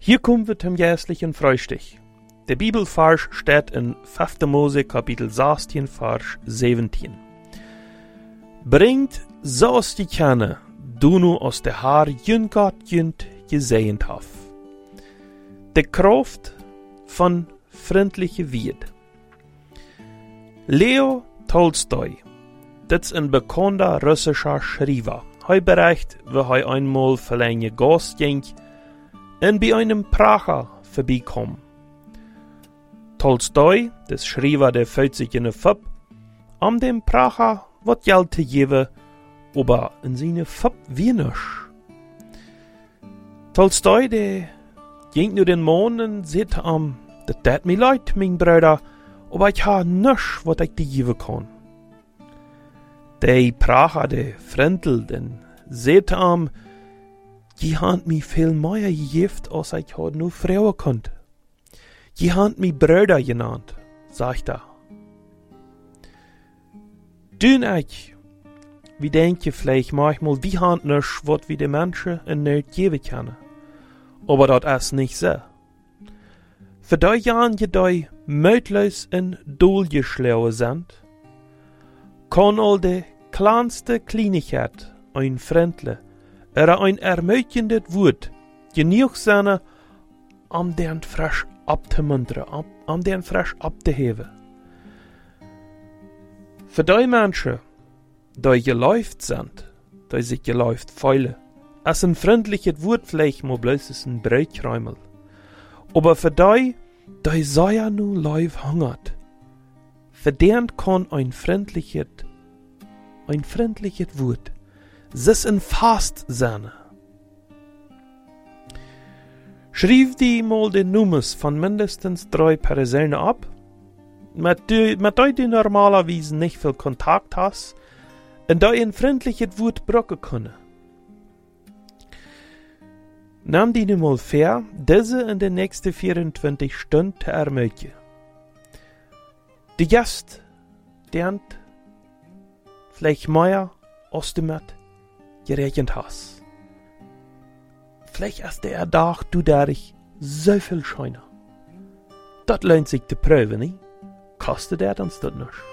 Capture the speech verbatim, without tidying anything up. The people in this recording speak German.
Hier kommen wir zum jährlichen Frühstück. Der Bibelvers steht in fünfter Mose Kapitel sechzehn, Vers siebzehn. Bringt so aus die Kerne, du nu aus der Haar jün Gott jünd gesehnt haf. De Kraft von freundliche Wied. Leo Tolstoi, das ist ein bekannter russischer Schreiber. Hij bericht, wie hij einmal für eine Gast ging und bei einem Prager vorbeikom. Tolstoi, des Schreiber der vierzig in der Fab, am dem Prager wat Geld zu geben, aber in seine Fab wenig. Tolstoi, der ging nur den Mond und sagte am, das tät mir leid, mein Bruder, aber ich ha nisch, wat ich dir geben kann. Der Prager, der Frentel, den sagte am, die han mi viel mehr gegeben, als ich heute nur fragen konnte. Die han mi Brüder genannt, sagt er. Du und ich, wie denk je vielleicht manchmal, wie han nisch, wat wie die Menschen in Not geben können. Aber dat is nicht so. Für die Jahren, die die möglich in Dolgeschlaue sind, kann all die kleinste Kleinigkeit ein Fremdle oder ein ermögliendes Wort genug sein, um den frisch abzumuntern, um, um den frisch abzuheben. Für die Menschen, die geläuft sind, die sich geläuft fühlen, ist ein freundliches Wort vielleicht mal bloß ein Brötchräumel. Aber für die, die so ja nun live hungert, für den kann ein freundliches, ein freundliches Wort, das ein Fast sein. Schrieb die mal die Nummers von mindestens drei Personen ab, mit denen du normalerweise nicht viel Kontakt hast, und die ein freundliches Wort brauchen können. Nimm die nun mal fair, diese in den nächsten vierundzwanzig Stunden zu ermöglichen. Die Gast, der hat vielleicht mehr aus dem Mat gerechnet hast. Vielleicht ist der Tag du dadurch so viel schöner. Das lohnt sich zu prüfen, nicht? Kostet der uns das nicht.